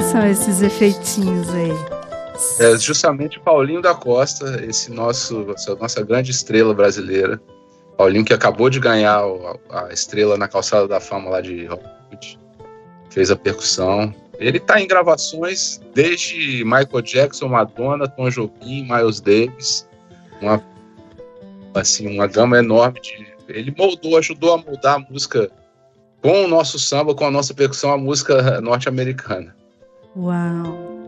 são esses efeitinhos aí? É justamente Paulinho da Costa, essa nossa grande estrela brasileira. Paulinho, que acabou de ganhar a estrela na Calçada da Fama lá de Hollywood, fez a percussão. Ele está em gravações desde Michael Jackson, Madonna, Tom Jobim, Miles Davis, uma gama enorme ele ajudou a moldar a música com o nosso samba, com a nossa percussão, a música norte-americana. Uau!